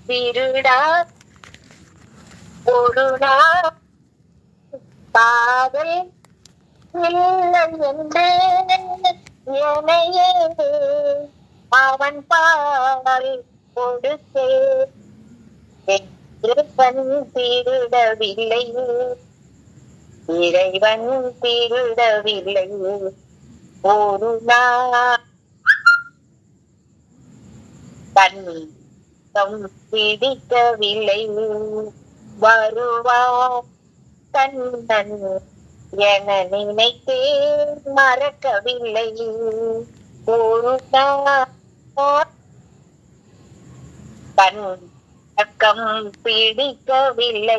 திருடா ஒரு நாள் காதல் இல்லை என்று எனையே அவன் பால் கொடுத்தே இறைவன் திருடவில்லை, இறைவன் திருடவில்லை. ஒரு நாள் கண்ணம் பிடிக்கவில்லை, வருவார் கண்ணன் என நினைத்தே மறக்கவில்லை. ஒரு நாள் கண்ணம் பிடிக்கவில்லை.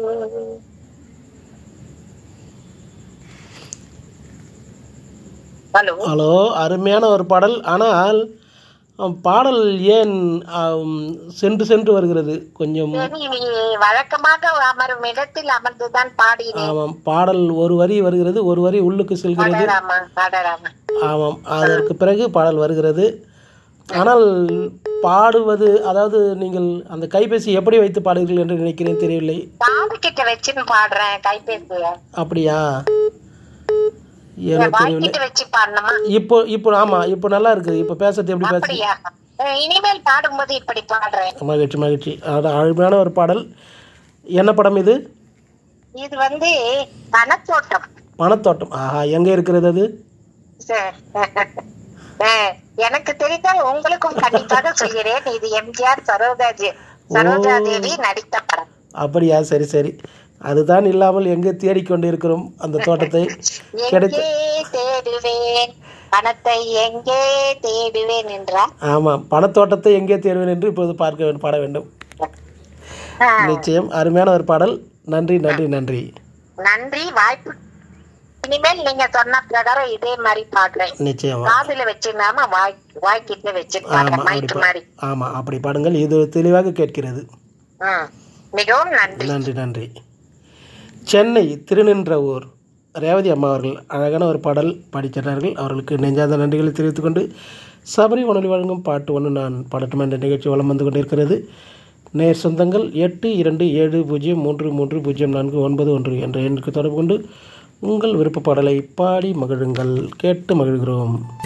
ஹலோ ஹலோ, அருமையான ஒரு பாடல். ஆனால் பாடல் ஏன் சென்று சென்று வருகிறது கொஞ்சம்? வழக்கமாக அமரும் இடத்தில் அமர்ந்துதான் பாடினேன். ஆமாம், பாடல் ஒரு வரி வருகிறது, ஒரு வரி உள்ளுக்கு செல்கிறது. ஆமாம், அதற்கு பிறகு பாடல் வருகிறது. ஆனால் பாடுவது, அதாவது நீங்கள் அந்த கைபேசி எப்படி வைத்து பாடுகிறீர்கள் என்று நினைக்கிறேன், தெரியவில்லை. காதுகிட்ட வச்சு பாடுறேன் கைபேசிய. அப்படியா? இப்போ இப்போ ஆமா, இப்போ நல்லா இருக்குது. இப்போ பேசுறது எப்படி பேசுறீங்க? இனிமேல் பாடும்போது இப்படி பாடுறேன். மகிழ்ச்சி மகிழ்ச்சி. அருமையான ஒரு பாடல். என்ன படம் இது? இது வந்து பனத்தோட்டம். பனத்தோட்டம். ஆஹா, எங்க இருக்கிறது அது? எனக்கு தெரிந்தால் உங்களுக்கும் கண்டிப்பாக சொல்கிறேன். இது எம்ஜிஆர் சரோஜா தேவி நடித்த படம். அப்படியா? சரி சரி. அதுதான் இல்லாமல் எங்கே தேடிக்கொண்டு இருக்கிறோம் அந்த தோட்டத்தை. தேடுவேன் பணத்தை எங்கே தேடுவேன் என்றார். ஆமாம், பணத்தோட்டத்தை எங்கே தேடுவேன் என்று இப்போது பாட வேண்டும். நிச்சயம் அருமையான ஒரு பாடல். நன்றி நன்றி நன்றி நன்றி. வாய்ப்பு இனிமேல் நீங்க சொன்ன பிரகாரம் இதே மாதிரி பாடுறேன். நிச்சயமா. காதுல வச்சிருந்தாம வாய்க்கிட்ட வச்சு மாதிரி. ஆமா, அப்படி பாடுங்கள். இது தெளிவாக கேட்கிறது. மிகவும் நன்றி நன்றி நன்றி. சென்னை திருநின்றவூர் ரேவதி அம்மா அவர்கள் அழகான ஒரு பாடல் பாடிச்சிட்டார்கள். அவர்களுக்கு நெஞ்சார்ந்த நன்றிகளை தெரிவித்துக் கொண்டு சபரி உணவு வழங்கும் பாட்டு ஒன்று நான் பாடட்டும் என்ற நிகழ்ச்சி வலம் வந்து கொண்டிருக்கிறது. நேர் சொந்தங்கள் 827033030491 என்ற எண்ணுக்கு தொடர்பு கொண்டு உங்கள் விருப்ப பாடலை பாடி மகிழுங்கள். கேட்டு மகிழ்கிறோம்.